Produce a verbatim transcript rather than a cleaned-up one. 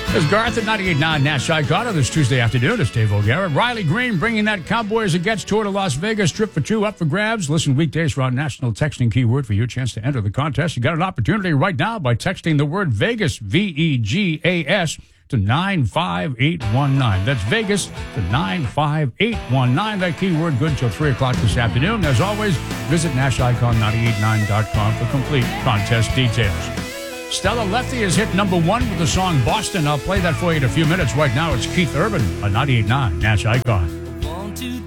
There's Garth at ninety-eight point nine Nash Icon this Tuesday afternoon. It's Dave O'Gara. Riley Green bringing that Cowboys and Gets tour to Las Vegas. Trip for two up for grabs. Listen weekdays for our national texting keyword for your chance to enter the contest. You got an opportunity right now by texting the word Vegas, V E G A S, to nine five eight one nine. That's Vegas to nine five eight one nine. That keyword good till three o'clock this afternoon. As always, visit Nash Icon nine eight nine dot com for complete contest details. Stella Lefty has hit number one with the song Boston. I'll play that for you in a few minutes. Right now, it's Keith Urban on ninety-eight point nine Nash Icon.